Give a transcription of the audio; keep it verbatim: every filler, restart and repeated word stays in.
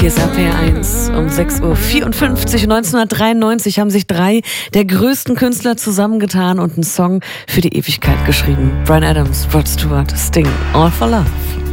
Hier ist R P R eins um sechs Uhr vierundfünfzig. neunzehnhundertdreiundneunzig haben sich drei der größten Künstler zusammengetan und einen Song für die Ewigkeit geschrieben. Bryan Adams, Rod Stewart, Sting, All for Love.